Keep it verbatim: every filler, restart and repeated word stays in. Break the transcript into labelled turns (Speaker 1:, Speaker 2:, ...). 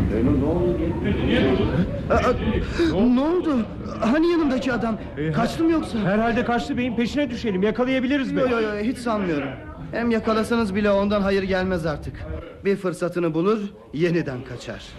Speaker 1: Ne oldu? Hani yanımdaki adam? Kaçtım yoksa?
Speaker 2: Herhalde kaçtı beyim, peşine düşelim, yakalayabiliriz be.
Speaker 1: Yok yok yo, hiç sanmıyorum. Hem yakalasanız bile ondan hayır gelmez artık. Bir fırsatını bulur, yeniden kaçar.